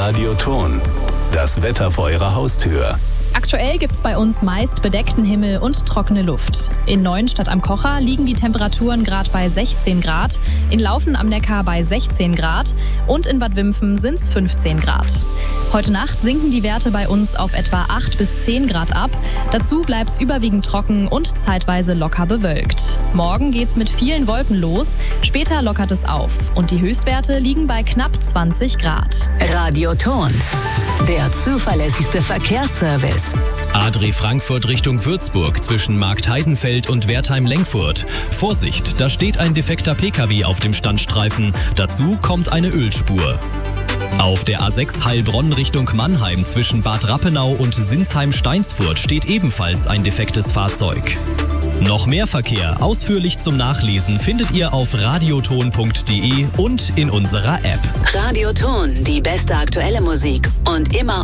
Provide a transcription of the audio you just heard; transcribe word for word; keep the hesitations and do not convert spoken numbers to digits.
Radioton. Das Wetter vor Ihrer Haustür. Aktuell gibt's bei uns meist bedeckten Himmel und trockene Luft. In Neuenstadt am Kocher liegen die Temperaturen gerade bei sechzehn Grad, in Laufen am Neckar bei sechzehn Grad und in Bad Wimpfen sind's fünfzehn Grad. Heute Nacht sinken die Werte bei uns auf etwa acht bis zehn Grad ab. Dazu bleibt's überwiegend trocken und zeitweise locker bewölkt. Morgen geht's mit vielen Wolken los, später lockert es auf und die Höchstwerte liegen bei knapp zwanzig Grad. Radioton, der zuverlässigste Verkehrsservice. A drei Frankfurt Richtung Würzburg zwischen Marktheidenfeld und Wertheim-Lenkfurt. Vorsicht, da steht ein defekter Pkw auf dem Standstreifen. Dazu kommt eine Ölspur. Auf der A sechs Heilbronn Richtung Mannheim zwischen Bad Rappenau und Sinsheim-Steinsfurt steht ebenfalls ein defektes Fahrzeug. Noch mehr Verkehr ausführlich zum Nachlesen findet ihr auf radioton punkt de und in unserer App. Radioton, die beste aktuelle Musik und immer